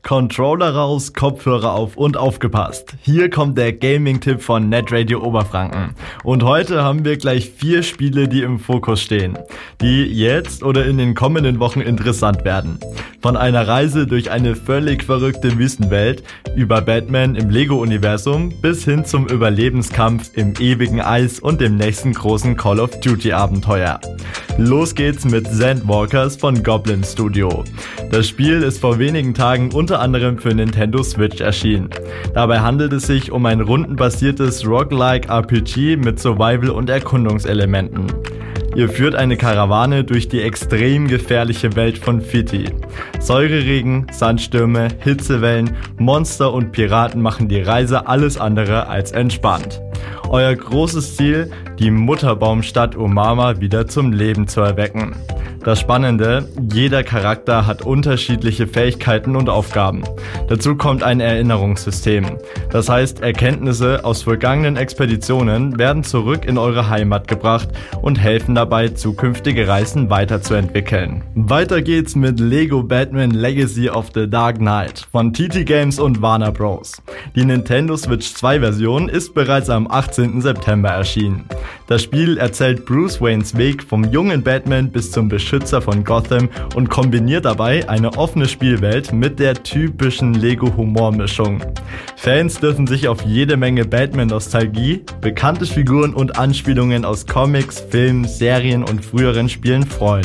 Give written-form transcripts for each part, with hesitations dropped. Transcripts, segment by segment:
Controller raus, Kopfhörer auf und aufgepasst. Hier kommt der Gaming-Tipp von NetRadio Oberfranken. Und heute haben wir gleich 4 Spiele, die im Fokus stehen, die jetzt oder in den kommenden Wochen interessant werden. Von einer Reise durch eine völlig verrückte Wüstenwelt, über Batman im Lego-Universum bis hin zum Überlebenskampf im ewigen Eis und dem nächsten großen Call of Duty-Abenteuer. Los geht's mit Sandwalkers von Goblin Studio. Das Spiel ist vor wenigen Tagen unter anderem für Nintendo Switch erschienen. Dabei handelt es sich um ein rundenbasiertes Roguelike RPG mit Survival- und Erkundungselementen. Ihr führt eine Karawane durch die extrem gefährliche Welt von Fiti. Säureregen, Sandstürme, Hitzewellen, Monster und Piraten machen die Reise alles andere als entspannt. Euer großes Ziel, die Mutterbaumstadt Umama wieder zum Leben zu erwecken. Das Spannende, jeder Charakter hat unterschiedliche Fähigkeiten und Aufgaben. Dazu kommt ein Erinnerungssystem. Das heißt, Erkenntnisse aus vergangenen Expeditionen werden zurück in eure Heimat gebracht und helfen dabei, zukünftige Reisen weiterzuentwickeln. Weiter geht's mit Lego Batman Legacy of the Dark Knight von TT Games und Warner Bros. Die Nintendo Switch 2 Version ist bereits am 18. September erschienen. Das Spiel erzählt Bruce Waynes Weg vom jungen Batman bis zum Beschützer von Gotham und kombiniert dabei eine offene Spielwelt mit der typischen Lego-Humormischung. Fans dürfen sich auf jede Menge Batman-Nostalgie, bekannte Figuren und Anspielungen aus Comics, Filmen, Serien und früheren Spielen freuen.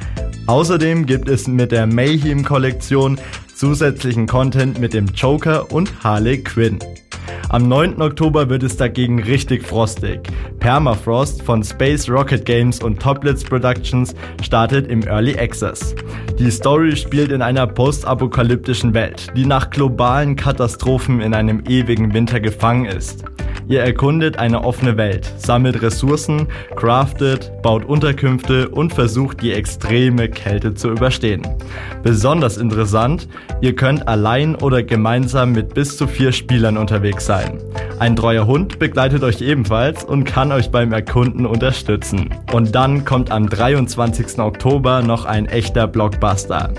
Außerdem gibt es mit der Mayhem-Kollektion zusätzlichen Content mit dem Joker und Harley Quinn. Am 9. Oktober wird es dagegen richtig frostig. Permafrost von Space Rocket Games und Toplitz Productions startet im Early Access. Die Story spielt in einer postapokalyptischen Welt, die nach globalen Katastrophen in einem ewigen Winter gefangen ist. Ihr erkundet eine offene Welt, sammelt Ressourcen, craftet, baut Unterkünfte und versucht die extreme Kälte zu überstehen. Besonders interessant, ihr könnt allein oder gemeinsam mit bis zu 4 Spielern unterwegs sein. Ein treuer Hund begleitet euch ebenfalls und kann euch beim Erkunden unterstützen. Und dann kommt am 23. Oktober noch ein echter Blockbuster.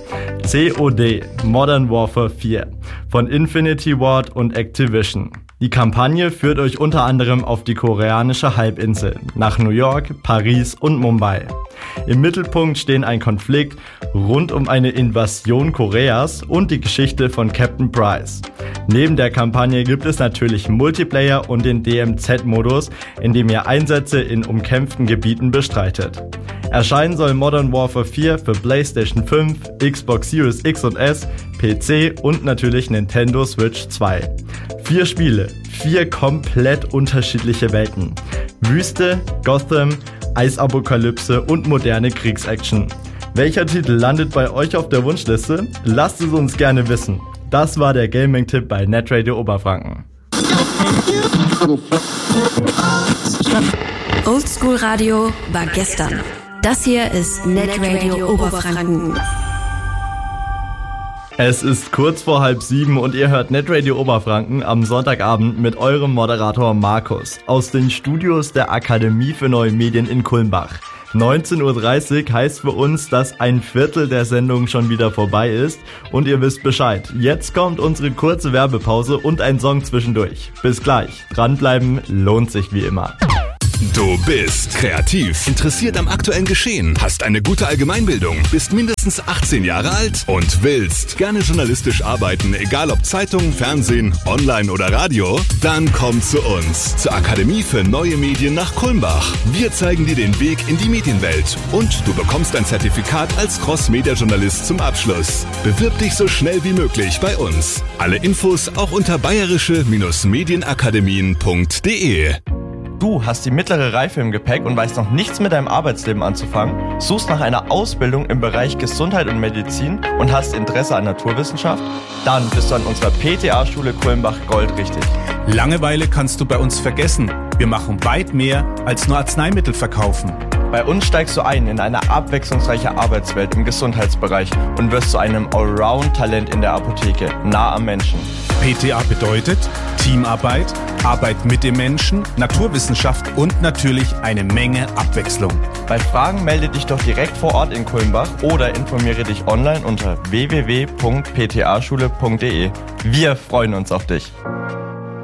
COD Modern Warfare 4 von Infinity Ward und Activision. Die Kampagne führt euch unter anderem auf die koreanische Halbinsel, nach New York, Paris und Mumbai. Im Mittelpunkt stehen ein Konflikt rund um eine Invasion Koreas und die Geschichte von Captain Price. Neben der Kampagne gibt es natürlich Multiplayer und den DMZ-Modus, in dem ihr Einsätze in umkämpften Gebieten bestreitet. Erscheinen soll Modern Warfare 4 für PlayStation 5, Xbox Series X und S, PC und natürlich Nintendo Switch 2. 4 Spiele, 4 komplett unterschiedliche Welten. Wüste, Gotham, Eisapokalypse und moderne Kriegsaction. Welcher Titel landet bei euch auf der Wunschliste? Lasst es uns gerne wissen. Das war der Gaming-Tipp bei NetRadio Oberfranken. Oldschool Radio war gestern. Das hier ist NetRadio Oberfranken. Es ist kurz vor 6:30 und ihr hört NetRadio Oberfranken am Sonntagabend mit eurem Moderator Markus aus den Studios der Akademie für Neue Medien in Kulmbach. 19:30 Uhr heißt für uns, dass ein Viertel der Sendung schon wieder vorbei ist und ihr wisst Bescheid. Jetzt kommt unsere kurze Werbepause und ein Song zwischendurch. Bis gleich. Dranbleiben lohnt sich wie immer. Du bist kreativ, interessiert am aktuellen Geschehen, hast eine gute Allgemeinbildung, bist mindestens 18 Jahre alt und willst gerne journalistisch arbeiten, egal ob Zeitung, Fernsehen, Online oder Radio? Dann komm zu uns, zur Akademie für Neue Medien nach Kulmbach. Wir zeigen dir den Weg in die Medienwelt und du bekommst ein Zertifikat als Cross-Media-Journalist zum Abschluss. Bewirb dich so schnell wie möglich bei uns. Alle Infos auch unter bayerische-medienakademien.de. Du hast die mittlere Reife im Gepäck und weißt noch nichts mit deinem Arbeitsleben anzufangen, suchst nach einer Ausbildung im Bereich Gesundheit und Medizin und hast Interesse an Naturwissenschaft? Dann bist du an unserer PTA-Schule Kulmbach goldrichtig. Langeweile kannst du bei uns vergessen. Wir machen weit mehr als nur Arzneimittel verkaufen. Bei uns steigst du ein in eine abwechslungsreiche Arbeitswelt im Gesundheitsbereich und wirst zu einem Allround-Talent in der Apotheke, nah am Menschen. PTA bedeutet Teamarbeit, Arbeit mit dem Menschen, Naturwissenschaft und natürlich eine Menge Abwechslung. Bei Fragen melde dich doch direkt vor Ort in Kulmbach oder informiere dich online unter www.ptaschule.de. Wir freuen uns auf dich.